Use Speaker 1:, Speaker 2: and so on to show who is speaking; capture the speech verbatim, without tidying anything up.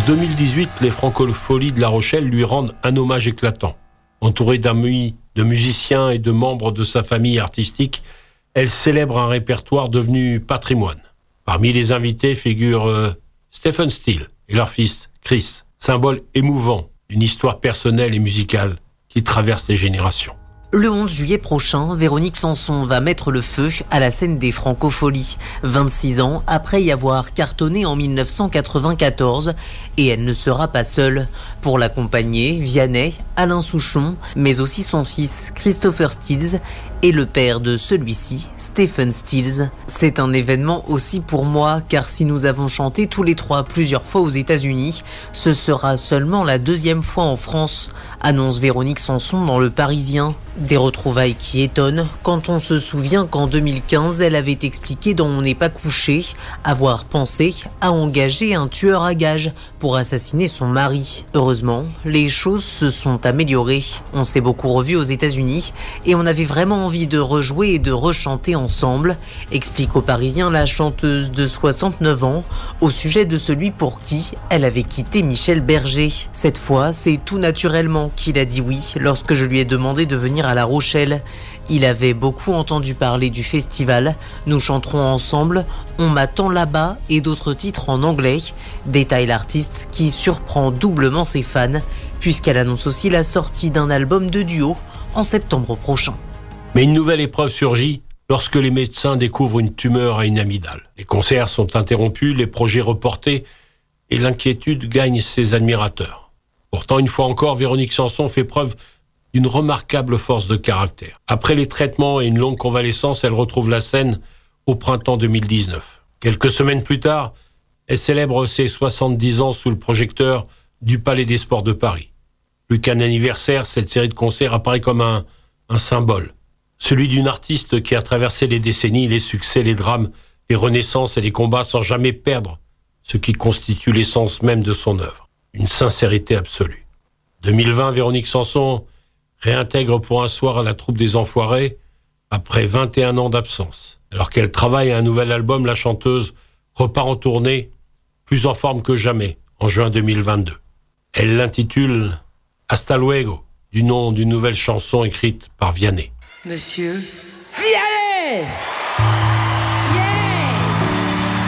Speaker 1: deux mille dix-huit, les Francopholies de La Rochelle lui rendent un hommage éclatant. Entourée d'amis, de musiciens et de membres de sa famille artistique, elle célèbre un répertoire devenu patrimoine. Parmi les invités figurent euh, Stephen Stills et leur fils Chris, symbole émouvant d'une histoire personnelle et musicale qui traverse les générations.
Speaker 2: Le onze juillet prochain, Véronique Sanson va mettre le feu à la scène des Francopholies, vingt-six ans après y avoir cartonné en mille neuf cent quatre-vingt-quatorze, et elle ne sera pas seule. Pour l'accompagner, Vianney, Alain Souchon, mais aussi son fils Christopher Stills et le père de celui-ci, Stephen Stills. C'est un événement aussi pour moi, car si nous avons chanté tous les trois plusieurs fois aux États-Unis, ce sera seulement la deuxième fois en France, annonce Véronique Sanson dans Le Parisien. Des retrouvailles qui étonnent quand on se souvient qu'en deux mille quinze, elle avait expliqué dans On n'est pas couché avoir pensé à engager un tueur à gages pour assassiner son mari. Heureusement, les choses se sont améliorées. On s'est beaucoup revus aux États-Unis et on avait vraiment envie de rejouer et de rechanter ensemble, explique au Parisien la chanteuse de soixante-neuf ans au sujet de celui pour qui elle avait quitté Michel Berger. Cette fois, c'est tout naturellement qu'il a dit oui lorsque je lui ai demandé de venir à La Rochelle. Il avait beaucoup entendu parler du festival. Nous chanterons ensemble On m'attend là-bas et d'autres titres en anglais. Détaille l'artiste qui surprend doublement ses fans puisqu'elle annonce aussi la sortie d'un album de duo en septembre prochain.
Speaker 1: Mais une nouvelle épreuve surgit lorsque les médecins découvrent une tumeur à une amygdale. Les concerts sont interrompus, les projets reportés et l'inquiétude gagne ses admirateurs. Pourtant, une fois encore, Véronique Sanson fait preuve d'une remarquable force de caractère. Après les traitements et une longue convalescence, elle retrouve la scène au printemps deux mille dix-neuf. Quelques semaines plus tard, elle célèbre ses soixante-dix ans sous le projecteur du Palais des Sports de Paris. Plus qu'un anniversaire, cette série de concerts apparaît comme un, un symbole. Celui d'une artiste qui a traversé les décennies, les succès, les drames, les renaissances et les combats sans jamais perdre ce qui constitue l'essence même de son œuvre. Une sincérité absolue. deux mille vingt, Véronique Sanson réintègre pour un soir à la troupe des Enfoirés après vingt et un ans d'absence. Alors qu'elle travaille à un nouvel album, la chanteuse repart en tournée, plus en forme que jamais, en juin deux mille vingt-deux. Elle l'intitule « Hasta luego », du nom d'une nouvelle chanson écrite par Vianney.
Speaker 3: Monsieur Vianney!